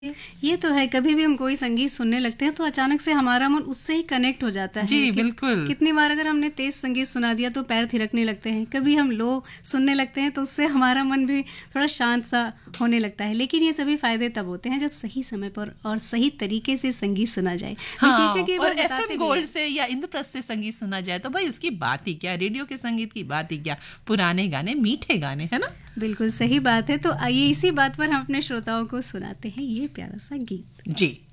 ये तो है, कभी भी हम कोई संगीत सुनने लगते हैं तो अचानक से हमारा मन उससे ही कनेक्ट हो जाता है। जी बिल्कुल। कितनी बार अगर हमने तेज संगीत सुना दिया तो पैर थिरकने लगते हैं, कभी हम लो सुनने लगते हैं तो उससे हमारा मन भी थोड़ा शांत सा होने लगता है। लेकिन ये सभी फायदे तब होते हैं जब सही समय पर और सही तरीके से संगीत सुना जाए। विशेषज्ञ और FM गोल्ड से या इंद्रप्रस्थ से संगीत सुना जाए तो भाई उसकी बात ही क्या, रेडियो के संगीत की बात ही क्या, पुराने गाने, मीठे गाने, है ना। बिल्कुल सही बात है। तो आइए इसी बात पर हम अपने श्रोताओं को सुनाते हैं ये प्यारा सा गीत। जी।